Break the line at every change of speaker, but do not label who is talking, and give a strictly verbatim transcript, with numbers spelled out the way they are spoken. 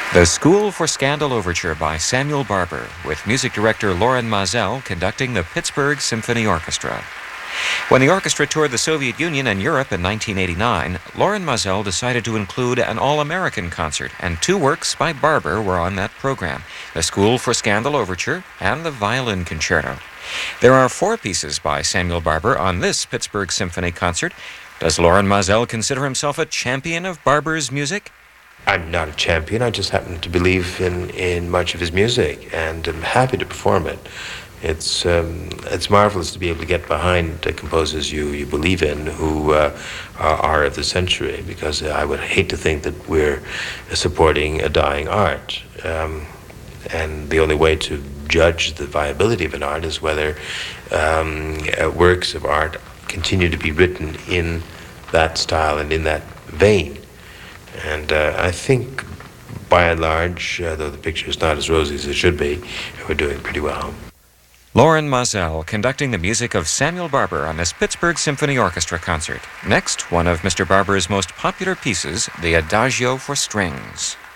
The School for Scandal Overture by Samuel Barber, with music director Loren Maazel conducting the Pittsburgh Symphony Orchestra. When the orchestra toured the Soviet Union and Europe in nineteen eighty-nine, Loren Maazel decided to include an all-American concert, and two works by Barber were on that program, the School for Scandal Overture and the Violin Concerto. There are four pieces by Samuel Barber on this Pittsburgh Symphony concert. Does Loren Maazel consider himself a champion of Barber's music?
I'm not a champion. I just happen to believe in, in much of his music, and I'm happy to perform it. It's um, it's marvelous to be able to get behind the composers you, you believe in, who uh, are, are of the century, because I would hate to think that we're supporting a dying art. Um, and the only way to judge the viability of an art is whether um, uh, works of art continue to be written in that style and in that vein. And uh, I think, by and large, uh, though the picture is not as rosy as it should be, we're doing pretty well.
Loren Maazel conducting the music of Samuel Barber on this Pittsburgh Symphony Orchestra concert. Next, one of Mister Barber's most popular pieces, the Adagio for Strings.